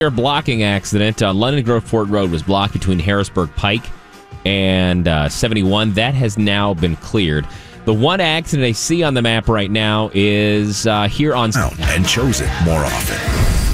blocking accident on London Grove Fort Road was blocked between Harrisburg Pike and 71. That has now been cleared. The one accident I see on the map right now is here on... And chose it more often.